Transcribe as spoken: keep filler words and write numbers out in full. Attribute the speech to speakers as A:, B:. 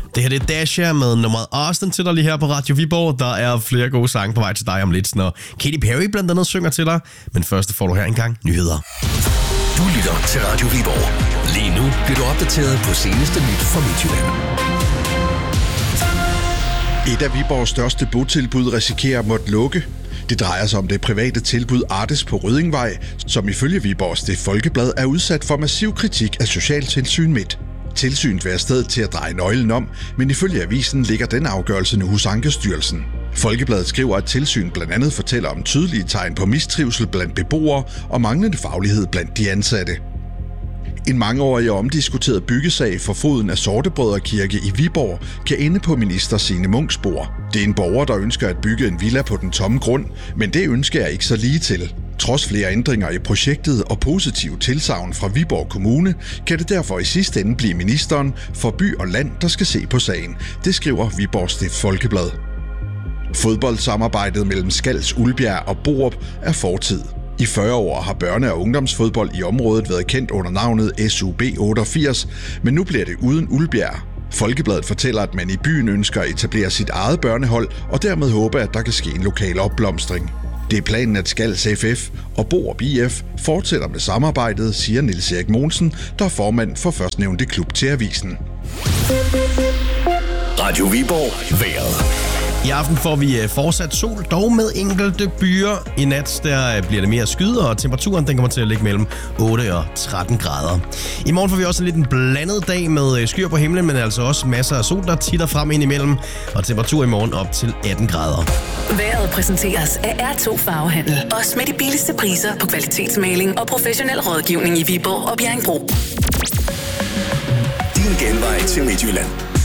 A: Det her det er Dasha med nummeret Austin til dig lige her på Radio Viborg. Der er flere gode sange på vej til dig om lidt, når Katy Perry blandt andet synger til dig. Men først får du her engang nyheder.
B: Du lytter til Radio Viborg. Lige nu bliver du opdateret på seneste nyt fra Midtjylland.
C: Et af Viborgs største botilbud risikerer at måtte lukke. Det drejer sig om det private tilbud Artes på Røddingvej, som ifølge Viborgs Det Folkeblad er udsat for massiv kritik af Socialtilsyn Midt. Tilsynet vil have stedet til at dreje nøglen om, men ifølge avisen ligger den afgørelse nu hos Ankestyrelsen. Folkebladet skriver, at tilsyn blandt andet fortæller om tydelige tegn på mistrivsel blandt beboere og manglende faglighed blandt de ansatte. En mangeårig og omdiskuteret byggesag for foden af Sortebrødrekirke i Viborg kan ende på minister Signe Munks bord. Det er en borger, der ønsker at bygge en villa på den tomme grund, men det ønsker er ikke så lige til. Trods flere ændringer i projektet og positive tilsagn fra Viborg Kommune, kan det derfor i sidste ende blive ministeren for by og land, der skal se på sagen. Det skriver Viborgs Det Folkeblad. Fodboldsamarbejdet mellem Skals, Ulbjerg og Borup er fortid. I fyrre år har børne- og ungdomsfodbold i området været kendt under navnet S U B otteogfirs, men nu bliver det uden Ulbjerg. Folkebladet fortæller, at man i byen ønsker at etablere sit eget børnehold, og dermed håber, at der kan ske en lokal opblomstring. Det er planen, at Skals F F og Borup I F fortsætter med samarbejdet, siger Niels Erik Mogensen, der er formand for førstnævnte klub til avisen.
B: Radio Viborg Vejret.
A: I aften får vi fortsat sol, dog med enkelte byer. I nat der bliver det mere skyder, og temperaturen den kommer til at ligge mellem otte og tretten grader. I morgen får vi også en lidt en blandet dag med skyer på himlen, men altså også masser af sol, der titter frem ind imellem. Og temperatur i morgen op til atten grader.
D: Vejret præsenteres af R to Farvehandel. Også med de billigste priser på kvalitetsmaling og professionel rådgivning i Viborg og Bjerringbro.
B: Din genvej til Midtjylland.